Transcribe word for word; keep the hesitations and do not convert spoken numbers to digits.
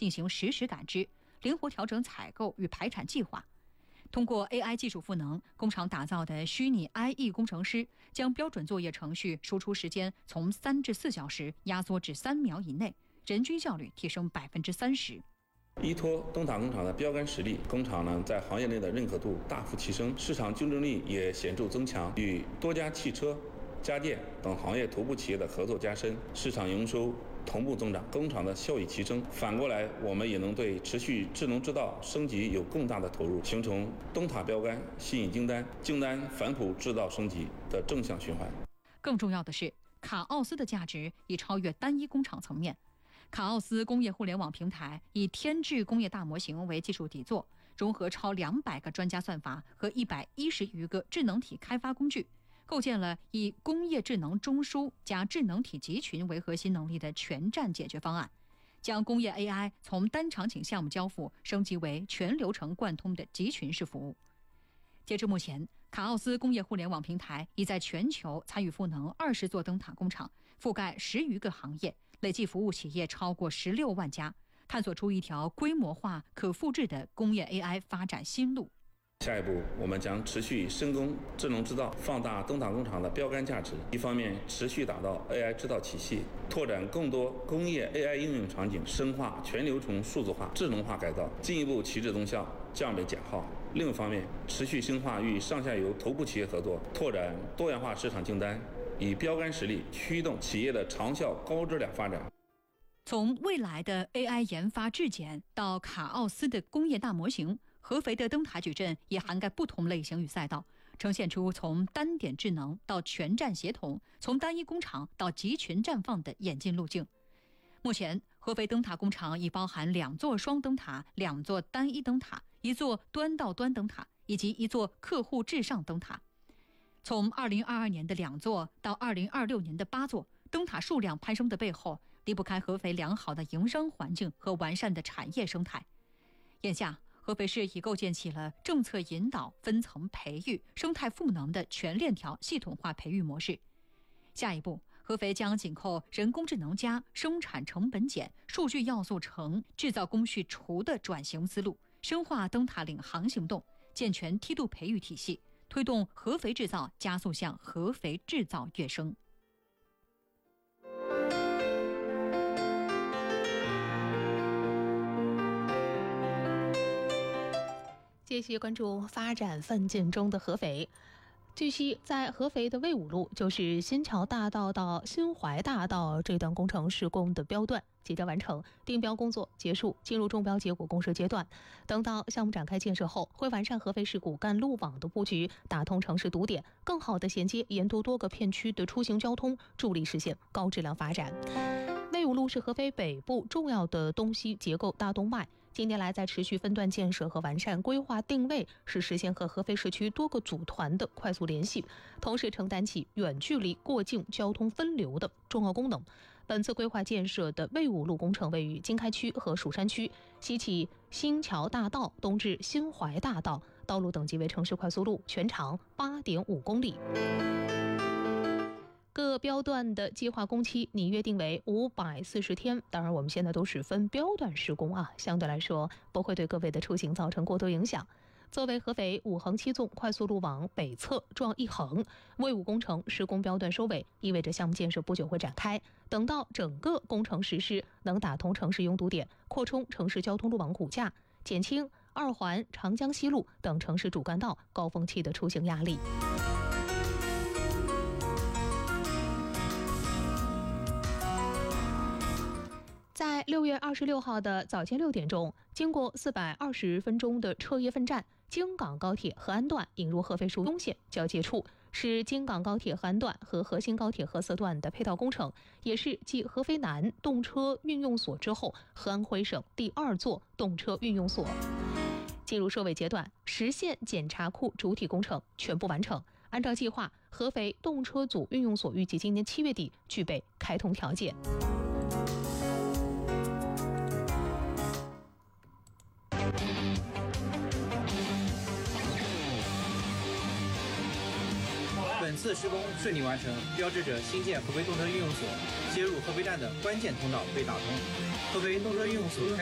进行实时感知，灵活调整采购与排产计划。通过 A I 技术赋能，工厂打造的虚拟 I E 工程师将标准作业程序输出时间从三至四小时压缩至三秒以内，人均效率提升百分之三十。 依托灯塔工厂的标杆实力，工厂呢在行业内的认可度大幅提升，市场竞争力也显著增强，与多家汽车、家电等行业头部企业的合作加深，市场营收同步增长，工厂的效益提升。反过来，我们也能对持续智能制造升级有更大的投入，形成灯塔标杆吸引订单、订单反哺制造升级的正向循环。 更重要的是，卡奥斯的价值已超越单一工厂层面。卡奥斯工业互联网平台以天智工业大模型为技术底座，融合超两百个专家算法和一百一十余个智能体开发工具，构建了以工业智能中枢加智能体集群为核心能力的全站解决方案，将工业 A I 从单场景项目交付升级为全流程贯通的集群式服务。截至目前，卡奥斯工业互联网平台已在全球参与赋能二十座灯塔工厂，覆盖十余个行业，累计服务企业超过十六万家，探索出一条规模化、可复制的工业 A I 发展新路。 下一步，我们将持续深耕智能制造，放大灯塔工厂的标杆价值。一方面，持续打造 A I 制造体系，拓展更多工业 A I 应用场景，深化全流程数字化、智能化改造，进一步提质增效、降本减耗。另一方面，持续深化与上下游头部企业合作，拓展多元化市场订单，以标杆实力驱动企业的长效高质量发展。 从未来的 A I 研发质检到卡奥斯的工业大模型，合肥的灯塔矩阵也涵盖不同类型与赛道，呈现出从单点智能到全站协同，从单一工厂到集群绽放的演进路径。目前，合肥灯塔工厂已包含两座双灯塔、两座单一灯塔、一座端到端灯塔以及一座客户至上灯塔。从二零二二年的两座到二零二六年的八座，灯塔数量攀升的背后，离不开合肥良好的营商环境和完善的产业生态。眼下，合肥市已构建起了政策引导、分层培育、生态赋能的全链条系统化培育模式。下一步，合肥将紧扣人工智能加生产成本减、数据要素乘制造工序除的转型思路，深化灯塔领航行动，健全梯度培育体系，推动合肥制造加速向合肥制造跃升。 继续关注发展奋进中的合肥。据悉，在合肥的魏武路，就是新桥大道到新怀大道这段工程施工的标段即将完成，定标工作结束，进入中标结果公示阶段。等到项目展开建设后，会完善合肥市骨干路网的布局，打通城市堵点，更好地衔接沿途多个片区的出行交通，助力实现高质量发展。魏武路是合肥北部重要的东西结构大动脉，近年来在持续分段建设和完善规划定位，是实现和合肥市区多个组团的快速联系，同时承担起远距离过境交通分流的重要功能。本次规划建设的魏武路工程位于经开区和蜀山区，西起新桥大道，东至新怀大道，道路等级为城市快速路，全长 八点五公里。各标段的计划工期拟约定为五百四十天，当然我们现在都是分标段施工啊，相对来说不会对各位的出行造成过多影响。作为合肥五横七纵快速路网北侧撞一横，魏武工程施工标段收尾，意味着项目建设不久会展开。等到整个工程实施，能打通城市拥堵点，扩充城市交通路网骨架，减轻二环、长江西路等城市主干道高峰期的出行压力。在六月二十六号的早间六点钟，经过四百二十分钟的彻夜奋战，京港高铁合安段引入合肥树雍线交界处，是京港高铁合安段和河新高铁合色段的配套工程，也是继合肥南动车运用所之后，河安徽省第二座动车运用所。进入收尾阶段，实现检查库主体工程全部完成。按照计划，合肥动车组运用所预计今年七月底具备开通条件。 本次施工顺利完成，标志着新建合肥动车运用所接入合肥站的关键通道被打通。合肥动车运用所开